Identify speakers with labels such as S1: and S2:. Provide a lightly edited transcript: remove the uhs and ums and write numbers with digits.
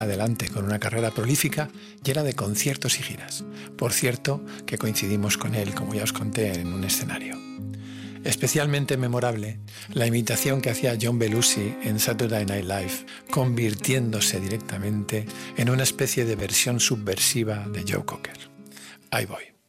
S1: adelante con una carrera prolífica llena de conciertos y giras. Por cierto, que coincidimos con él, como ya os conté, en un escenario. Especialmente memorable la imitación que hacía John Belushi en Saturday Night Live, convirtiéndose directamente en una especie de versión subversiva de Joe Cocker. Ahí voy.